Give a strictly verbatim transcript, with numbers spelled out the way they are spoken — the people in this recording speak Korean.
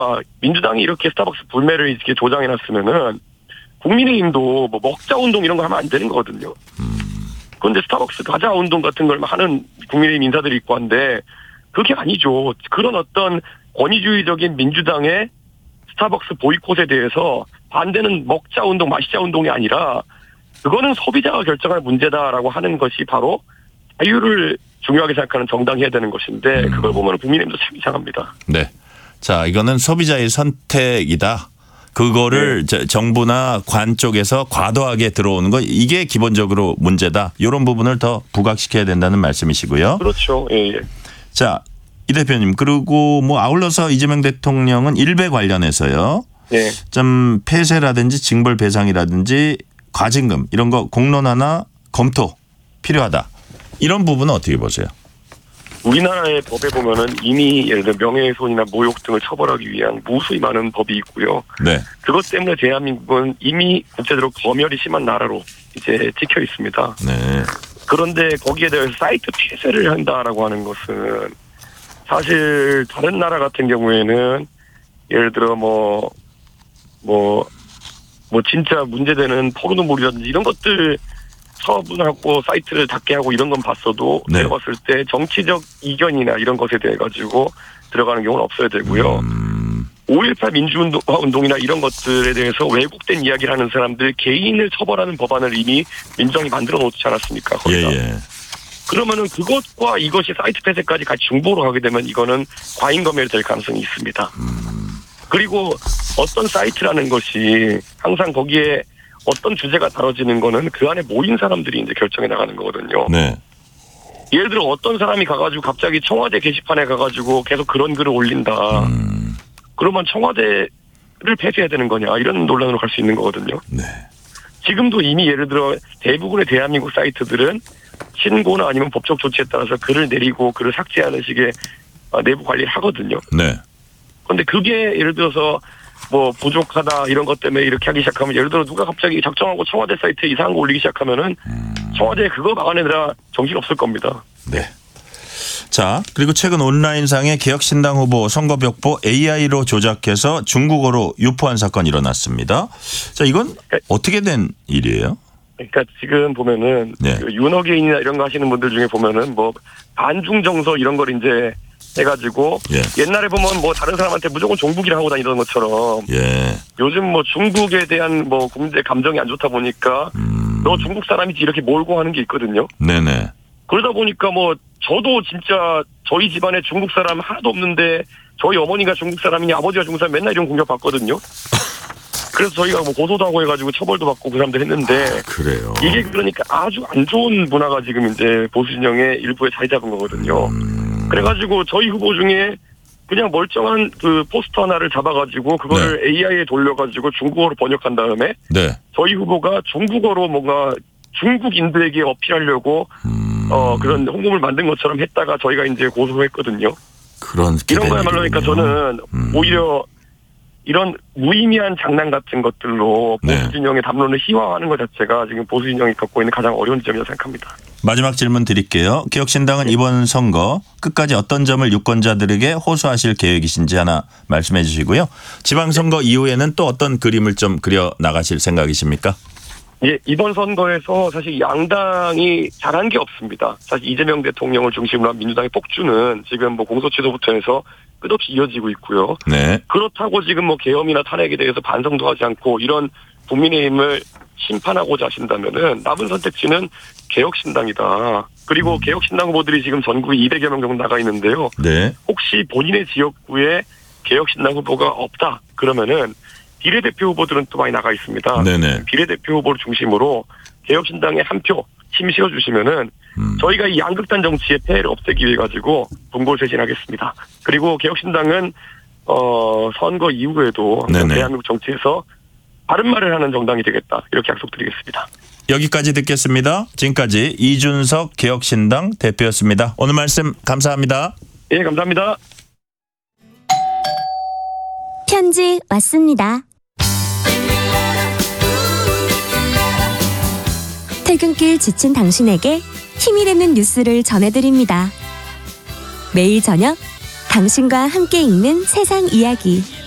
민주당이 이렇게 스타벅스 불매를 이렇게 조장해놨으면은 국민의힘도 뭐 먹자 운동 이런 거 하면 안 되는 거거든요. 그런데 스타벅스 가자 운동 같은 걸 하는 국민의힘 인사들이 있고 한데 그게 아니죠. 그런 어떤 권위주의적인 민주당의 스타벅스 보이콧에 대해서 반대는 먹자 운동, 마시자 운동이 아니라 그거는 소비자가 결정할 문제다라고 하는 것이 바로 자유를 중요하게 생각하는 정당이 해야 되는 것인데 그걸 보면 국민의힘도 참 이상합니다. 네. 자, 이거는 소비자의 선택이다. 그거를 네. 정부나 관 쪽에서 과도하게 들어오는 거 이게 기본적으로 문제다. 이런 부분을 더 부각시켜야 된다는 말씀이시고요. 그렇죠. 예, 예. 자, 이 대표님 그리고 뭐 아울러서 이재명 대통령은 일배 관련해서요. 네. 좀 폐쇄라든지 징벌 배상이라든지 과징금 이런 거 공론화나 검토 필요하다. 이런 부분은 어떻게 보세요? 우리나라의 법에 보면은 이미 예를 들어 명예훼손이나 모욕 등을 처벌하기 위한 무수히 많은 법이 있고요. 네. 그것 때문에 대한민국은 이미 구체적으로 검열이 심한 나라로 이제 찍혀 있습니다. 네. 그런데 거기에 대해서 사이트 폐쇄를 한다라고 하는 것은 사실 다른 나라 같은 경우에는 예를 들어 뭐 뭐 뭐 진짜 문제되는 포르노몰이라든지 이런 것들 처분하고 사이트를 닫게 하고 이런 건 봤어도 네. 제가 봤을 때 정치적 이견이나 이런 것에 대해 가지고 들어가는 경우는 없어야 되고요. 음. 오일팔 민주운동이나 이런 것들에 대해서 왜곡된 이야기를 하는 사람들 개인을 처벌하는 법안을 이미 민주당이 만들어 놓지 않았습니까? 거기다. 예, 예. 그러면은 그것과 이것이 사이트 폐쇄까지 같이 중보로 가게 되면 이거는 과잉 검열이 될 가능성이 있습니다. 음. 그리고 어떤 사이트라는 것이 항상 거기에 어떤 주제가 다뤄지는 거는 그 안에 모인 사람들이 이제 결정해 나가는 거거든요. 네. 예를 들어 어떤 사람이 가가지고 갑자기 청와대 게시판에 가가지고 계속 그런 글을 올린다. 음. 그러면 청와대를 폐쇄해야 되는 거냐 이런 논란으로 갈 수 있는 거거든요. 네. 지금도 이미 예를 들어 대부분의 대한민국 사이트들은 신고나 아니면 법적 조치에 따라서 글을 내리고 글을 삭제하는 식의 내부 관리를 하거든요. 네. 그런데 그게 예를 들어서 뭐 부족하다 이런 것 때문에 이렇게 하기 시작하면 예를 들어 누가 갑자기 작정하고 청와대 사이트에 이상한 거 올리기 시작하면은 음. 청와대 그거 막아내느라 정신 없을 겁니다. 네. 자, 그리고 최근 온라인상의 개혁신당 후보 선거벽보 에이아이로 조작해서 중국어로 유포한 사건이 일어났습니다. 자, 이건 어떻게 된 일이에요? 그러니까 지금 보면은 네. 그 윤어게인이나 이런 거 하시는 분들 중에 보면은 뭐 반중정서 이런 걸 이제 해가지고 예. 옛날에 보면 뭐 다른 사람한테 무조건 종북이라 하고 다니던 것처럼 예. 요즘 뭐 중국에 대한 뭐 국민들의 감정이 안 좋다 보니까 음. 너 중국 사람이지 이렇게 몰고 하는 게 있거든요. 네네. 그러다 보니까 뭐 저도 진짜 저희 집안에 중국 사람 하나도 없는데 저희 어머니가 중국 사람이냐 아버지가 중국 사람 맨날 이런 공격 받거든요. 그래서 저희가 뭐 고소도 하고 해가지고 처벌도 받고 그 사람들 했는데 그래요. 이게 그러니까 아주 안 좋은 문화가 지금 이제 보수 진영의 일부에 자리 잡은 거거든요. 음. 그래가지고 저희 후보 중에 그냥 멀쩡한 그 포스터 하나를 잡아가지고 그거를 네. 에이아이에 돌려가지고 중국어로 번역한 다음에 네. 저희 후보가 중국어로 뭔가 중국인들에게 어필하려고 음. 어 그런 홍보를 만든 것처럼 했다가 저희가 이제 고소했거든요. 그런 이런 거야말로 그러니까 저는 음. 오히려 이런 무의미한 장난 같은 것들로 보수 네. 진영의 담론을 희화화하는 것 자체가 지금 보수 진영이 갖고 있는 가장 어려운 지점이라고 생각합니다. 마지막 질문 드릴게요. 개혁신당은 네. 이번 선거 끝까지 어떤 점을 유권자들에게 호소하실 계획이신지 하나 말씀해 주시고요. 지방선거 네. 이후에는 또 어떤 그림을 좀 그려 나가실 생각이십니까? 예, 이번 선거에서 사실 양당이 잘한 게 없습니다. 사실 이재명 대통령을 중심으로 한 민주당의 폭주는 지금 뭐 공소취소부터 해서 끝없이 이어지고 있고요. 네. 그렇다고 지금 뭐 계엄이나 탄핵에 대해서 반성도 하지 않고 이런 국민의힘을 심판하고자 하신다면은 남은 선택지는 개혁신당이다. 그리고 음. 개혁신당 후보들이 지금 전국에 이백여 명 정도 나가 있는데요. 네. 혹시 본인의 지역구에 개혁신당 후보가 없다. 그러면은 비례대표 후보들은 또 많이 나가 있습니다. 네네. 비례대표 후보를 중심으로 개혁신당에 한 표 힘 실어주시면은 음. 저희가 이 양극단 정치의 폐해를 없애기 위해 가지고 분골쇄신하겠습니다. 그리고 개혁신당은 어 선거 이후에도 대한민국 정치에서 바른 말을 하는 정당이 되겠다. 이렇게 약속드리겠습니다. 여기까지 듣겠습니다. 지금까지 이준석 개혁신당 대표였습니다. 오늘 말씀 감사합니다. 예, 감사합니다. 편지 왔습니다. 퇴근길 지친 당신에게 힘이 되는 뉴스를 전해드립니다. 매일 저녁 당신과 함께 읽는 세상 이야기.